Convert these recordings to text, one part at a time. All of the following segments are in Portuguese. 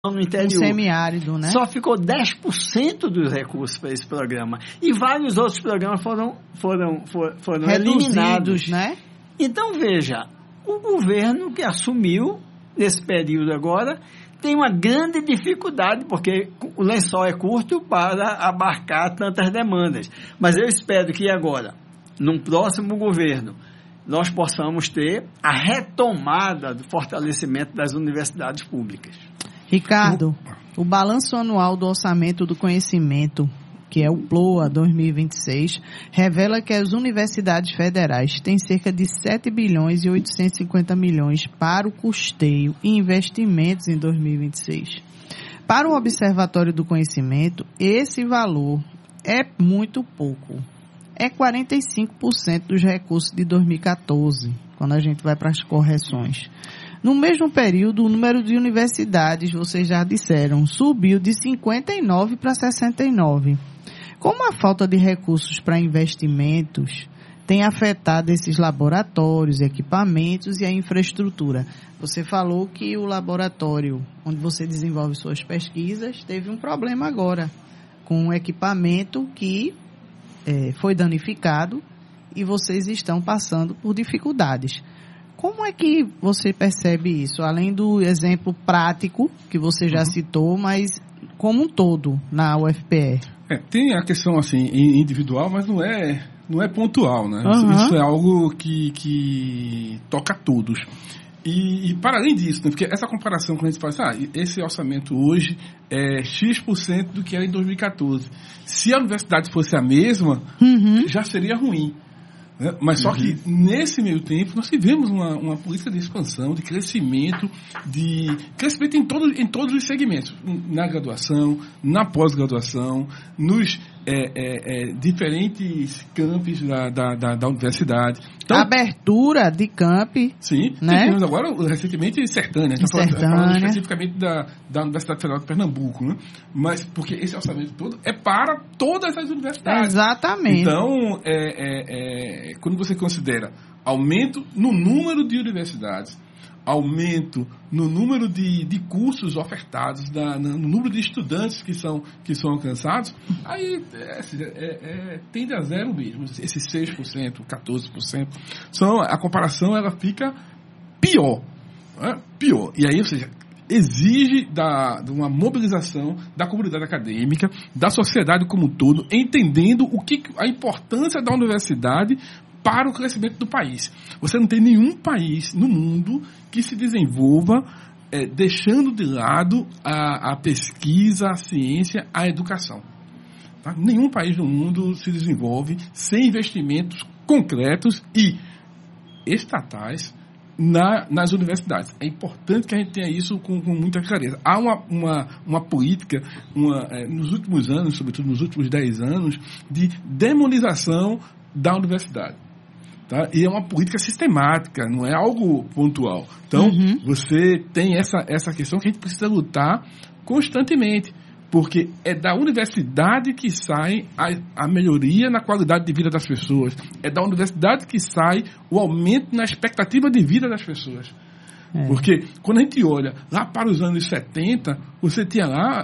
no interior. Um semiárido, né? Só ficou 10% dos recursos para esse programa. E vários outros programas foram eliminados, né? Então, veja, o governo que assumiu nesse período agora tem uma grande dificuldade, porque o lençol é curto para abarcar tantas demandas. Mas eu espero que agora, num próximo governo, nós possamos ter a retomada do fortalecimento das universidades públicas. Ricardo, o balanço anual do orçamento do conhecimento, que é o PLOA 2026, revela que as universidades federais têm cerca de 7 bilhões e 850 milhões para o custeio e investimentos em 2026. Para o Observatório do Conhecimento, esse valor é muito pouco. É 45% dos recursos de 2014, quando a gente vai para as correções. No mesmo período, o número de universidades, vocês já disseram, subiu de 59 para 69. Como a falta de recursos para investimentos tem afetado esses laboratórios, equipamentos e a infraestrutura? Você falou que o laboratório onde você desenvolve suas pesquisas teve um problema agora, com um equipamento que foi danificado e vocês estão passando por dificuldades. Como é que você percebe isso? Além do exemplo prático que você já citou, mas como um todo na UFPE. Tem a questão assim individual, mas não é pontual, né? Isso é algo que toca a todos. E para além disso, né, porque essa comparação que a gente faz, esse orçamento hoje é X% do que era em 2014. Se a universidade fosse a mesma, já seria ruim. Mas só que nesse meio tempo nós tivemos uma política de expansão, de crescimento em todos os segmentos, na graduação, na pós-graduação, nos diferentes campos da universidade. Então, abertura de campi. Sim, né? Tivemos agora recentemente Sertânia, falando especificamente da Universidade Federal de Pernambuco, né? Mas porque esse orçamento todo é para todas as universidades. Exatamente. Então, quando você considera aumento no número de universidades, aumento no número de cursos ofertados, no número de estudantes que são alcançados, aí tende a zero mesmo. Esses 6%, 14%, a comparação ela fica pior. Pior. E aí, ou seja, exige de uma mobilização da comunidade acadêmica, da sociedade como um todo, entendendo a importância da universidade para o crescimento do país. Você não tem nenhum país no mundo que se desenvolva deixando de lado a pesquisa, a ciência, a educação. Tá? Nenhum país no mundo se desenvolve sem investimentos concretos e estatais nas universidades. É importante que a gente tenha isso com muita clareza. Há uma política, nos últimos anos, sobretudo nos últimos 10 anos, de demonização da universidade. Tá? E é uma política sistemática, não é algo pontual. Então, você tem essa questão que a gente precisa lutar constantemente, porque é da universidade que sai a melhoria na qualidade de vida das pessoas, é da universidade que sai o aumento na expectativa de vida das pessoas. Porque quando a gente olha lá para os anos 70, você tinha lá...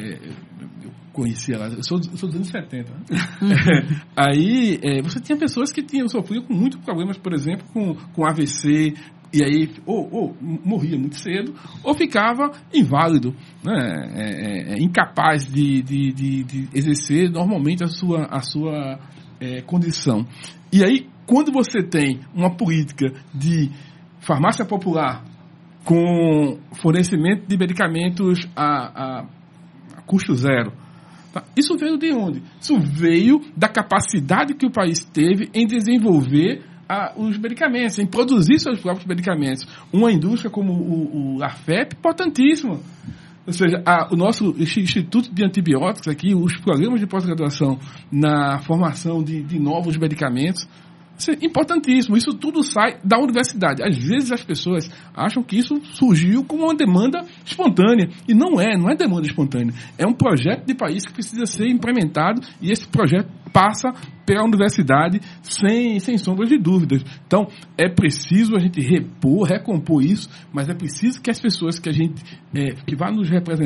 conhecia lá, eu sou dos anos 70. Né? Aí você tinha pessoas que sofriam com muitos problemas, por exemplo, com AVC, e aí ou morria muito cedo, ou ficava inválido, né? Incapaz de exercer normalmente a sua condição. E aí, quando você tem uma política de farmácia popular com fornecimento de medicamentos a custo zero, isso veio de onde? Isso veio da capacidade que o país teve em desenvolver os medicamentos, em produzir seus próprios medicamentos. Uma indústria como o ARFEP, importantíssima. Ou seja, o nosso Instituto de Antibióticos aqui, os programas de pós-graduação na formação de novos medicamentos, Isso é importantíssimo. Isso tudo sai da universidade. Às vezes as pessoas acham que isso surgiu como uma demanda espontânea. E não é demanda espontânea. É um projeto de país que precisa ser implementado e esse projeto passa pela universidade sem sombras de dúvidas. Então, é preciso a gente recompor isso, mas é preciso que as pessoas que vai nos representar